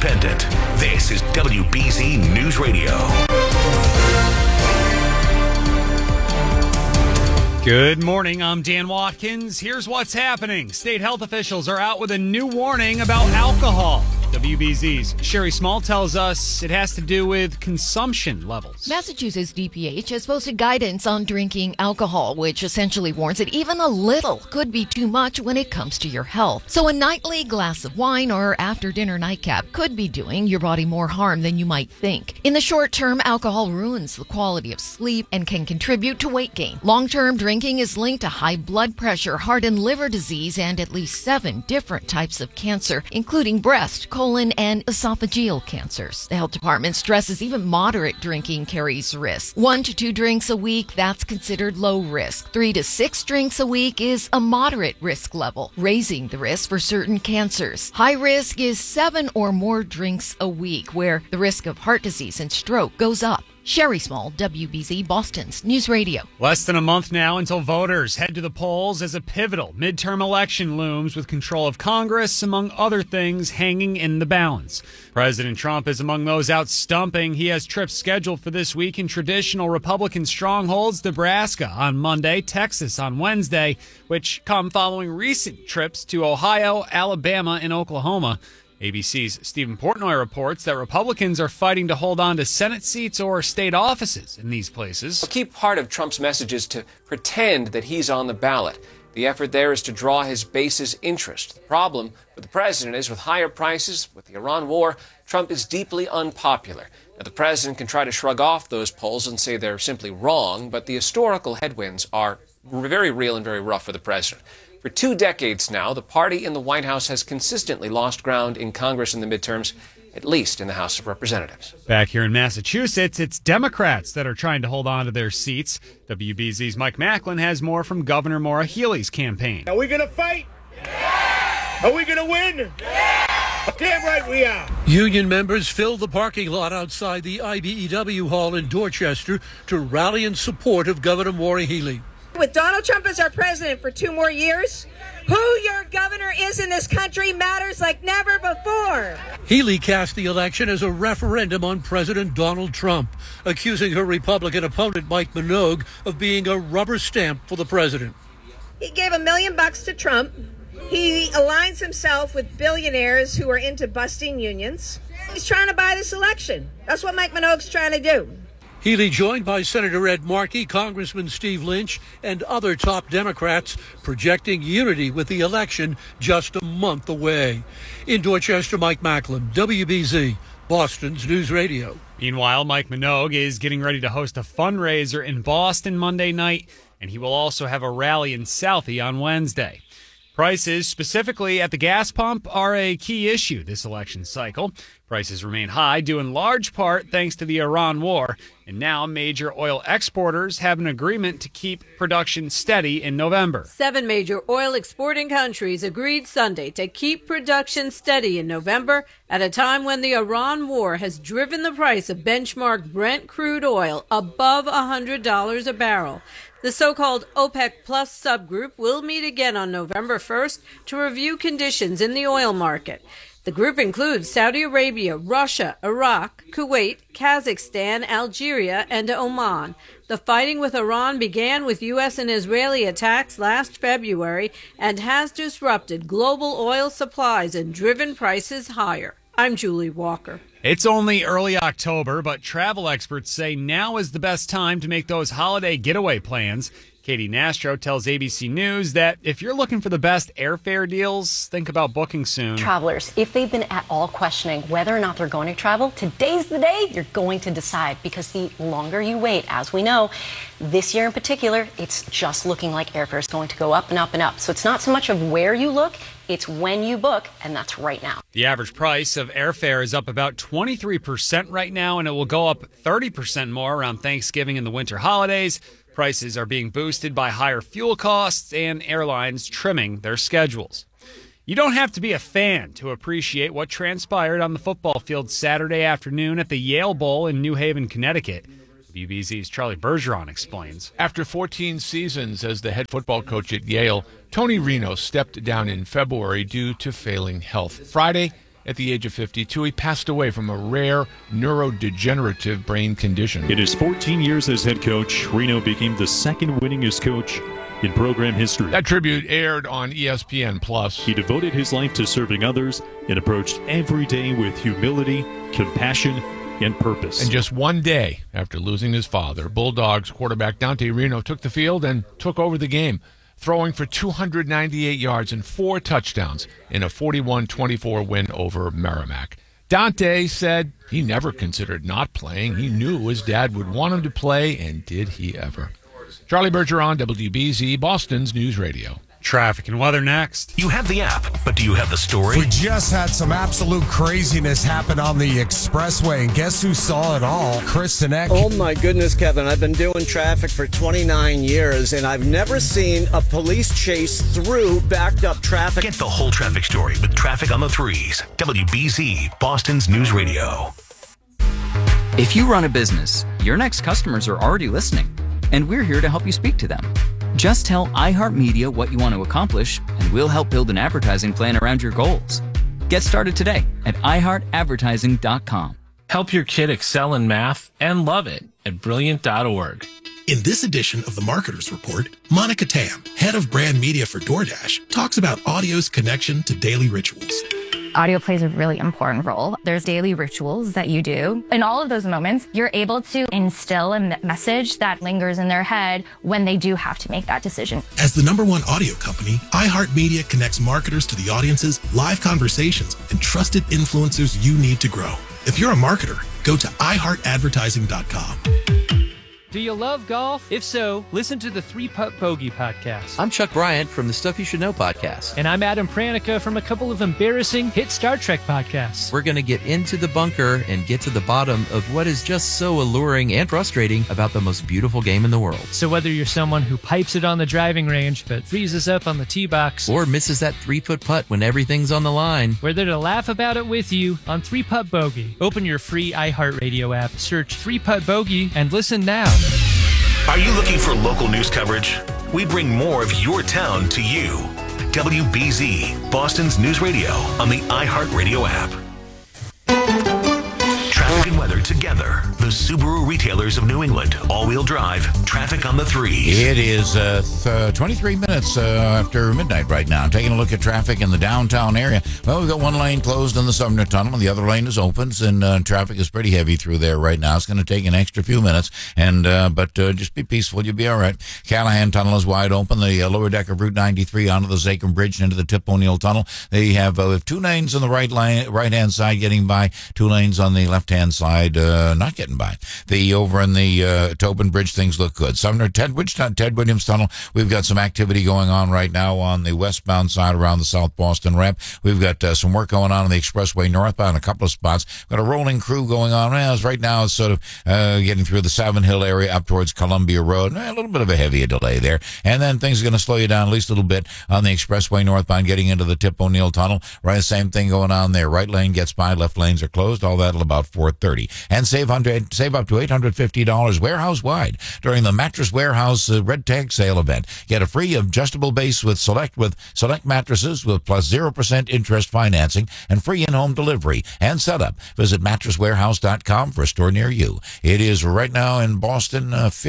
independent. This is WBZ News Radio. Good morning, I'm Dan Watkins. Here's what's happening. State health officials are out with a new warning about alcohol. WBZ's Sherry Small tells us it has to do with consumption levels. Massachusetts DPH has posted guidance on drinking alcohol, which essentially warns that even a little could be too much when it comes to your health. So a nightly glass of wine or after-dinner nightcap could be doing your body more harm than you might think. In the short term, alcohol ruins the quality of sleep and can contribute to weight gain. Long-term drinking is linked to high blood pressure, heart and liver disease, and at least 7 different types of cancer, including breast, colon, and esophageal cancers. The health department stresses even moderate drinking carries risk. 1 to 2 drinks a week, that's considered low risk. 3 to 6 drinks a week is a moderate risk level, raising the risk for certain cancers. High risk is 7 or more drinks a week, where the risk of heart disease and stroke goes up. Sherry Small, WBZ, Boston's News Radio. Less than a month now until voters head to the polls as a pivotal midterm election looms, with control of Congress, among other things, hanging in the balance. President Trump is among those out stumping. He has trips scheduled for this week in traditional Republican strongholds: Nebraska on Monday, Texas on Wednesday, which come following recent trips to Ohio, Alabama, and Oklahoma. ABC's Stephen Portnoy reports that Republicans are fighting to hold on to Senate seats or state offices in these places. A key part of Trump's message is to pretend that he's on the ballot. The effort there is to draw his base's interest. The problem with the president is, with higher prices, with the Iran war, Trump is deeply unpopular. Now, the president can try to shrug off those polls and say they're simply wrong, but the historical headwinds are very real and very rough for the president. For 2 decades now, the party in the White House has consistently lost ground in Congress in the midterms, at least in the House of Representatives. Back here in Massachusetts, it's Democrats that are trying to hold on to their seats. WBZ's Mike Macklin has more from Governor Maura Healey's campaign. Are we going to fight? Yeah! Are we going to win? Yeah! Damn right we are. Union members filled the parking lot outside the IBEW Hall in Dorchester to rally in support of Governor Maura Healey. With Donald Trump as our president for 2 more years, who your governor is in this country matters like never before. Healey cast the election as a referendum on President Donald Trump, accusing her Republican opponent Mike Minogue of being a rubber stamp for the president. He gave $1 million to Trump. He aligns himself with billionaires who are into busting unions. He's trying to buy this election. That's what Mike Minogue's trying to do. Healey joined by Senator Ed Markey, Congressman Steve Lynch, and other top Democrats, projecting unity with the election just a month away. In Dorchester, Mike Macklin, WBZ, Boston's News Radio. Meanwhile, Mike Minogue is getting ready to host a fundraiser in Boston Monday night, and he will also have a rally in Southie on Wednesday. Prices, specifically at the gas pump, are a key issue this election cycle. Prices remain high, due in large part thanks to the Iran war. And now major oil exporters have an agreement to keep production steady in November. 7 major oil exporting countries agreed Sunday to keep production steady in November at a time when the Iran war has driven the price of benchmark Brent crude oil above $100 a barrel. The so-called OPEC Plus subgroup will meet again on November 1st to review conditions in the oil market. The group includes Saudi Arabia, Russia, Iraq, Kuwait, Kazakhstan, Algeria, and Oman. The fighting with Iran began with U.S. and Israeli attacks last February and has disrupted global oil supplies and driven prices higher. I'm Julie Walker. It's only early October, but travel experts say now is the best time to make those holiday getaway plans. Katie Nastro tells ABC News that if you're looking for the best airfare deals, think about booking soon. Travelers, if they've been at all questioning whether or not they're going to travel, today's the day you're going to decide, because the longer you wait, as we know, this year in particular, it's just looking like airfare is going to go up and up and up. So it's not so much of where you look, it's when you book, and that's right now. The average price of airfare is up about 23% right now, and it will go up 30% more around Thanksgiving and the winter holidays. Prices are being boosted by higher fuel costs and airlines trimming their schedules. You don't have to be a fan to appreciate what transpired on the football field Saturday afternoon at the Yale Bowl in New Haven, Connecticut. WBZ's Charlie Bergeron explains. After 14 seasons as the head football coach at Yale, Tony Reno stepped down in February due to failing health. Friday, At the age of 52, he passed away from a rare neurodegenerative brain condition. In his 14 years as head coach, Reno became the second winningest coach in program history. That tribute aired on ESPN+. He devoted his life to serving others and approached every day with humility, compassion, and purpose. And just one day after losing his father, Bulldogs quarterback Dante Reno took the field and took over the game, throwing for 298 yards and 4 touchdowns in a 41-24 win over Merrimack. Dante said he never considered not playing. He knew his dad would want him to play, and did he ever. Charlie Bergeron, WBZ, Boston's News Radio. Traffic and weather next. You have the app, but do you have the story? We just had some absolute craziness happen on the expressway, and guess who saw it all? Kristen Eck. Oh my goodness, Kevin. I've been doing traffic for 29 years, and I've never seen a police chase through backed up traffic. Get the whole traffic story with Traffic on the Threes. WBZ, Boston's News Radio. If you run a business, your next customers are already listening, and we're here to help you speak to them. Just tell iHeartMedia what you want to accomplish, and we'll help build an advertising plan around your goals. Get started today at iHeartAdvertising.com. Help your kid excel in math and love it at Brilliant.org. In this edition of the Marketers Report, Monica Tam, head of brand media for DoorDash, talks about audio's connection to daily rituals. Audio plays a really important role. There's daily rituals that you do. In all of those moments, you're able to instill a message that lingers in their head when they do have to make that decision. As the #1 audio company, iHeartMedia connects marketers to the audiences, live conversations, and trusted influencers you need to grow. If you're a marketer, go to iHeartAdvertising.com. Do you love golf? If so, listen to the 3-Putt Bogey podcast. I'm Chuck Bryant from the Stuff You Should Know podcast. And I'm Adam Pranica from a couple of embarrassing hit Star Trek podcasts. We're going to get into the bunker and get to the bottom of what is just so alluring and frustrating about the most beautiful game in the world. So whether you're someone who pipes it on the driving range but freezes up on the tee box, or misses that 3-foot putt when everything's on the line, we're there to laugh about it with you on 3-Putt Bogey. Open your free iHeartRadio app, search 3-Putt Bogey, and listen now. Are you looking for local news coverage? We bring more of your town to you. WBZ, Boston's News Radio on the iHeartRadio app. Traffic and weather together. The Subaru retailers of New England. All-wheel drive. Traffic on the Threes. It is 23 minutes after midnight right now. Taking a look at traffic in the downtown area. Well, we've got one lane closed in the Sumner Tunnel, and the other lane is open, and traffic is pretty heavy through there right now. It's going to take an extra few minutes, but just be peaceful. You'll be all right. Callahan Tunnel is wide open. The lower deck of Route 93 onto the Zachem Bridge and into the Tip O'Neill Tunnel. They have 2 lanes on the right-hand side getting by, 2 lanes on the left-hand side not getting by. Over in the Tobin Bridge, things look good. Sumner, Ted Williams Tunnel, we've got some activity going on right now on the westbound side around the South Boston ramp. We've got some work going on the expressway northbound, a couple of spots. Got a rolling crew going on. Right now, it's sort of getting through the Savin Hill area up towards Columbia Road. A little bit of a heavier delay there. And then things are going to slow you down at least a little bit on the expressway northbound getting into the Tip O'Neill Tunnel. Right, same thing going on there. Right lane gets by, left lanes are closed. All that at about 4:30. And save up to $850 warehouse-wide during the Mattress Warehouse Red Tag Sale event. Get a free adjustable base with select mattresses with plus 0% interest financing and free in-home delivery and setup. Visit mattresswarehouse.com for a store near you. It is right now in Boston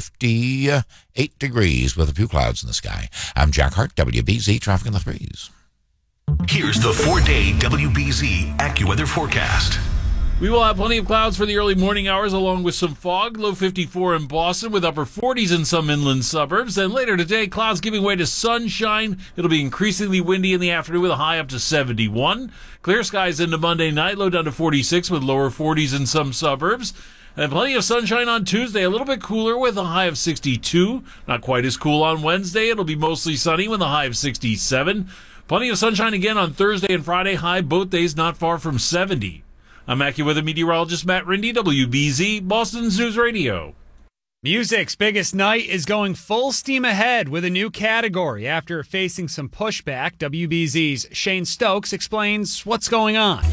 58 degrees with a few clouds in the sky. I'm Jack Hart, WBZ Traffic on the Threes. Here's the 4-day WBZ AccuWeather forecast. We will have plenty of clouds for the early morning hours along with some fog. Low 54 in Boston with upper 40s in some inland suburbs. Then later today, clouds giving way to sunshine. It'll be increasingly windy in the afternoon with a high up to 71. Clear skies into Monday night, low down to 46 with lower 40s in some suburbs. And plenty of sunshine on Tuesday, a little bit cooler with a high of 62. Not quite as cool on Wednesday. It'll be mostly sunny with a high of 67. Plenty of sunshine again on Thursday and Friday, high both days not far from 70. I'm AccuWeather meteorologist Matt Rindy, WBZ, Boston's News Radio. Music's biggest night is going full steam ahead with a new category. After facing some pushback, WBZ's Shane Stokes explains what's going on.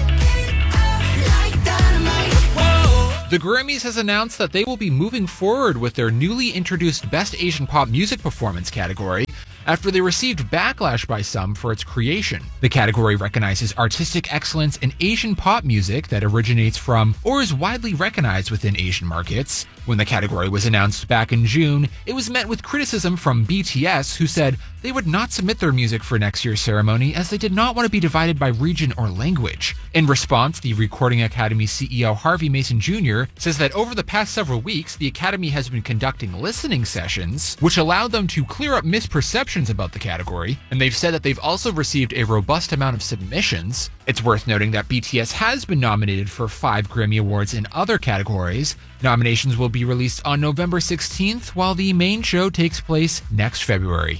The Grammys has announced that they will be moving forward with their newly introduced Best Asian Pop Music Performance category. after they received backlash by some for its creation. The category recognizes artistic excellence in Asian pop music that originates from or is widely recognized within Asian markets. When the category was announced back in June, it was met with criticism from BTS, who said they would not submit their music for next year's ceremony as they did not want to be divided by region or language. In response, the Recording Academy CEO Harvey Mason Jr. says that over the past several weeks, the Academy has been conducting listening sessions, which allowed them to clear up misperceptions about the category, and they've said that they've also received a robust amount of submissions. It's worth noting that BTS has been nominated for 5 Grammy Awards in other categories. Nominations will be released on November 16th, while the main show takes place next February.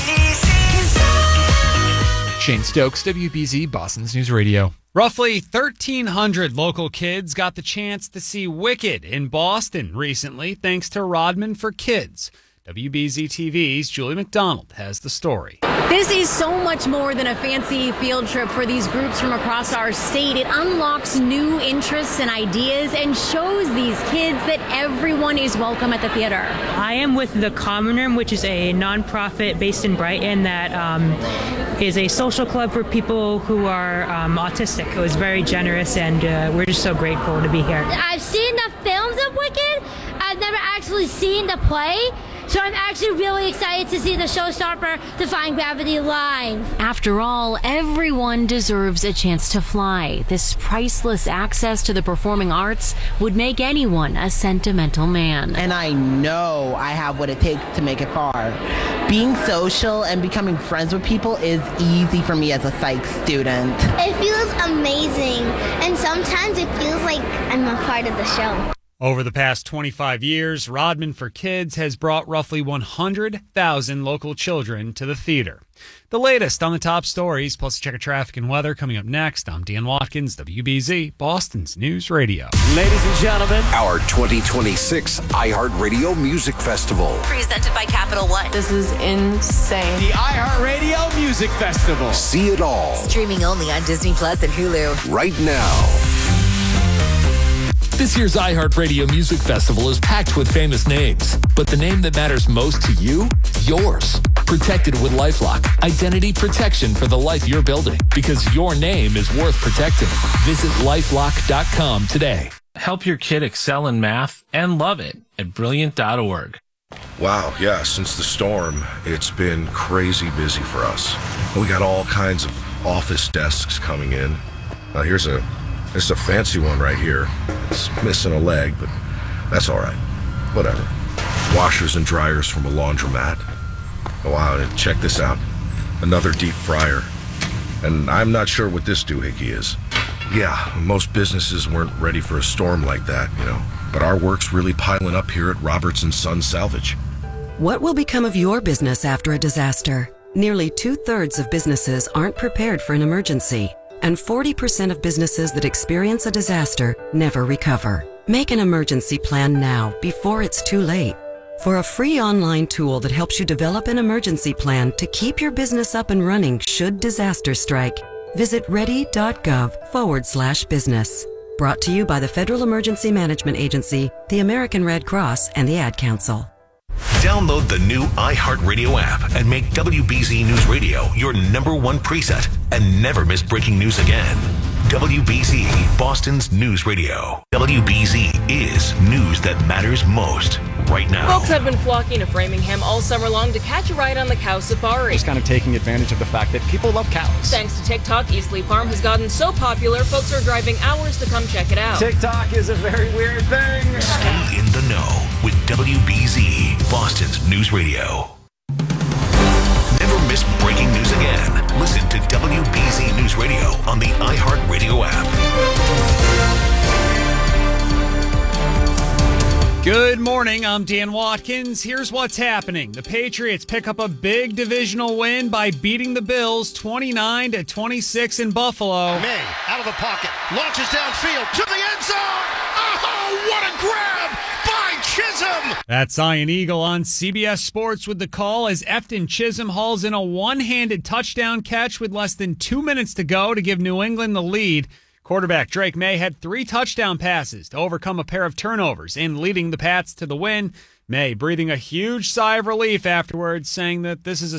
Shane Stokes, WBZ, Boston's News Radio. Roughly 1,300 local kids got the chance to see Wicked in Boston recently, thanks to Rodman for Kids. WBZ TV's Julie McDonald has the story. This is so much more than a fancy field trip for these groups from across our state. It unlocks new interests and ideas and shows these kids that everyone is welcome at the theater. I am with The Common Room, which is a nonprofit based in Brighton that is a social club for people who are autistic. It was very generous, and we're just so grateful to be here. I've seen the films of Wicked. I've never actually seen the play. So I'm actually really excited to see the showstopper Defying Gravity live. After all, everyone deserves a chance to fly. This priceless access to the performing arts would make anyone a sentimental man. And I know I have what it takes to make it far. Being social and becoming friends with people is easy for me as a psych student. It feels amazing, and sometimes it feels like I'm a part of the show. Over the past 25 years, Rodman for Kids has brought roughly 100,000 local children to the theater. The latest on the top stories, plus a check of traffic and weather coming up next. I'm Dan Watkins, WBZ, Boston's News Radio. Ladies and gentlemen, our 2026 iHeartRadio Music Festival. Presented by Capital One. This is insane. The iHeartRadio Music Festival. See it all. Streaming only on Disney Plus and Hulu. Right now. This year's iHeartRadio Music Festival is packed with famous names, but the name that matters most to you, yours. Protected with LifeLock, identity protection for the life you're building, because your name is worth protecting. Visit LifeLock.com today. Help your kid excel in math and love it at Brilliant.org. Wow, yeah, since the storm, it's been crazy busy for us. We got all kinds of office desks coming in. Here's a fancy one right here. It's missing a leg, but that's all right. Whatever. Washers and dryers from a laundromat. Oh, wow, and check this out. Another deep fryer. And I'm not sure what this doohickey is. Yeah, most businesses weren't ready for a storm like that, But our work's really piling up here at Roberts & Son Salvage. What will become of your business after a disaster? Nearly 2/3 of businesses aren't prepared for an emergency. And 40% of businesses that experience a disaster never recover. Make an emergency plan now, before it's too late. For a free online tool that helps you develop an emergency plan to keep your business up and running should disaster strike, visit ready.gov/business. Brought to you by the Federal Emergency Management Agency, the American Red Cross, and the Ad Council. Download the new iHeartRadio app and make WBZ News Radio your #1 preset and never miss breaking news again. WBZ, Boston's News Radio. WBZ is news that matters most right now. Folks have been flocking to Framingham all summer long to catch a ride on the cow safari. Just kind of taking advantage of the fact that people love cows. Thanks to TikTok, Eastleigh Farm has gotten so popular, folks are driving hours to come check it out. TikTok is a very weird thing. Stay in the know with WBZ, Boston's News Radio. Never miss breaking news again. Listen to WBZ News Radio on the iHeartRadio app. Good morning, I'm Dan Watkins. Here's what's happening. The Patriots pick up a big divisional win by beating the Bills 29-26 in Buffalo. May out of the pocket, launches downfield to the end zone. Oh, what a grab by Chisholm! That's Ian Eagle on CBS Sports with the call as Efton Chisholm hauls in a one-handed touchdown catch with less than 2 minutes to go to give New England the lead. Quarterback Drake May had 3 touchdown passes to overcome a pair of turnovers in leading the Pats to the win. May breathing a huge sigh of relief afterwards, saying that this is a